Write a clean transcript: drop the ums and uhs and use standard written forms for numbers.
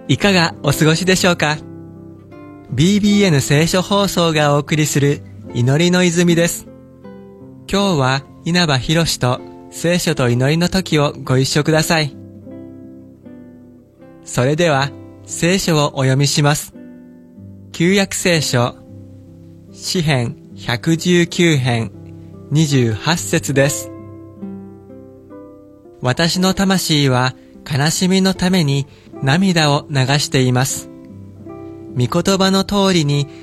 いかがお過ごしでしょうか。 BBN 聖書放送がお送りする祈りの泉です。今日は稲葉博と聖書と祈りの時をご一緒ください。それでは聖書をお読みします。旧約聖書詩編119編28節です。私の魂は悲しみのために涙を流しています。御言葉の通りに